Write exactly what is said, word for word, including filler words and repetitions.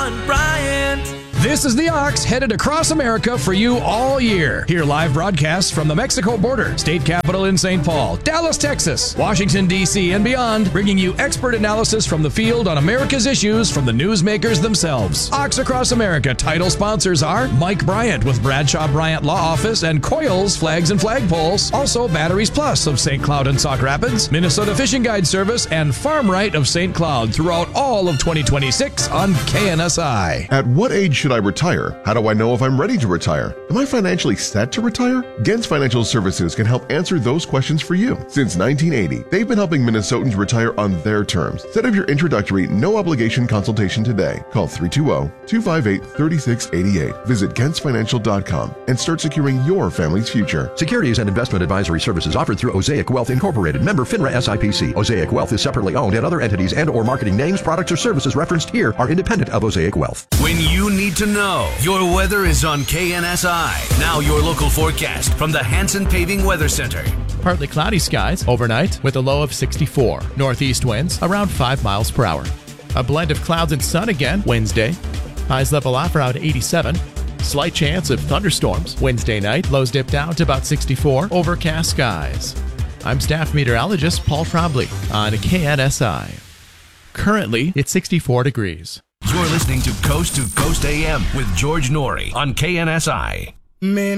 John Bryant. This is the Ox headed across America for you all year. Hear live broadcasts from the Mexico border, state capital in Saint Paul, Dallas, Texas, Washington, D C, and beyond, bringing you expert analysis from the field on America's issues from the newsmakers themselves. Ox Across America title sponsors are Mike Bryant with Bradshaw Bryant Law Office and Coils Flags and Flagpoles. Also Batteries Plus of Saint Cloud and Sauk Rapids, Minnesota Fishing Guide Service, and Farm Right of Saint Cloud throughout all of twenty twenty-six on K N S I. At what age should I retire? How do I know if I'm ready to retire? Am I financially set to retire? Gens Financial Services can help answer those questions for you. Since nineteen eighty, they've been helping Minnesotans retire on their terms. Set up your introductory, no-obligation consultation today. Call three two zero, two five eight, three six eight eight. Visit gens financial dot com and start securing your family's future. Securities and investment advisory services offered through Osaic Wealth Incorporated, member FINRA S I P C. Osaic Wealth is separately owned, and other entities and or marketing names, products, or services referenced here are independent of Osaic Wealth. When you need to know, your weather is on K N S I. Now your local forecast from the Hanson Paving Weather Center. Partly cloudy skies overnight with a low of sixty-four. Northeast winds around five miles per hour. A blend of clouds and sun again Wednesday. Highs level off around eighty-seven. Slight chance of thunderstorms Wednesday night. Lows dip down to about sixty-four. Overcast skies. I'm staff meteorologist Paul Trombley on K N S I. Currently, it's sixty-four degrees. You're listening to Coast to Coast A M with George Norrie on K N S I.